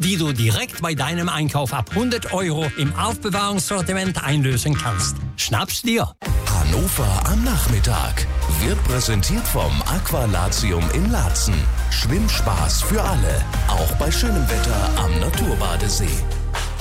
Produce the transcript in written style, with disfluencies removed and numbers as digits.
die du direkt bei deinem Einkauf ab 100 € im Aufbewahrungssortiment einlösen kannst. Schnapp's dir! Hannover am Nachmittag wird präsentiert vom Aqualatium in Laatzen. Schwimmspaß für alle, auch bei schönem Wetter am Naturbadesee.